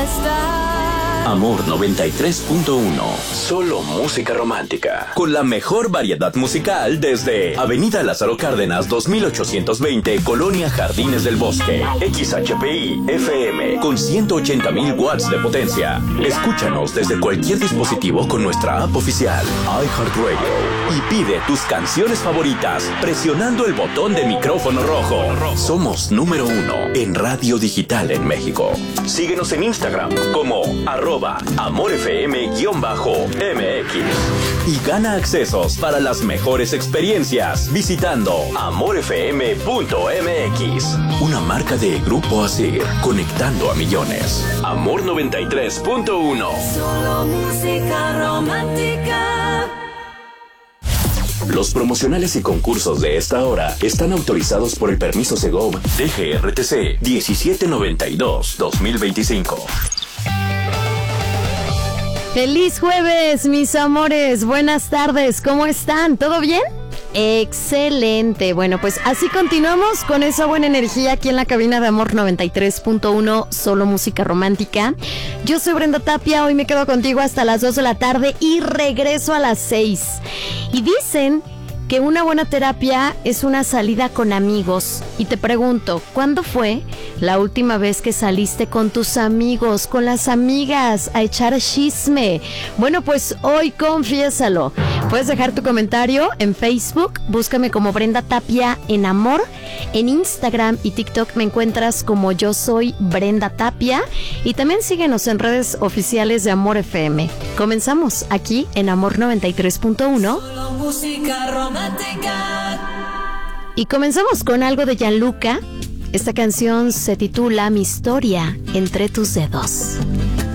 Amor 93.1. Solo música romántica. Con la mejor variedad musical desde Avenida Lázaro Cárdenas 2820, Colonia Jardines del Bosque. XHPI FM con 180,000 watts de potencia. Escúchanos desde cualquier dispositivo con nuestra app oficial iHeartRadio y pide tus canciones favoritas presionando el botón de micrófono rojo. Somos número 1 en radio digital en México. Síguenos en Instagram como @AmorFM_MX y gana accesos para las mejores experiencias visitando AmorFM.mx. Una marca de Grupo Asir, conectando a millones. Amor 93.1. Solo música romántica. Los promocionales y concursos de esta hora están autorizados por el permiso Segov DGRTC 1792-2025. ¡Feliz jueves, mis amores! Buenas tardes, ¿cómo están? ¿Todo bien? Excelente. Bueno, pues así continuamos con esa buena energía aquí en la cabina de Amor 93.1, solo música romántica. Yo soy Brenda Tapia, hoy me quedo contigo hasta las 2 de la tarde y regreso a las 6. Y dicen que una buena terapia es una salida con amigos. Y te pregunto, ¿cuándo fue la última vez que saliste con tus amigos, con las amigas, a echar chisme? Bueno, pues hoy confiésalo. Puedes dejar tu comentario en Facebook, búscame como Brenda Tapia en Amor. En Instagram y TikTok me encuentras como Yo Soy Brenda Tapia. Y también síguenos en redes oficiales de Amor FM. Comenzamos aquí en Amor 93.1. Solo música romántica. Y comenzamos con algo de Gianluca. Esta canción se titula Mi historia entre tus dedos.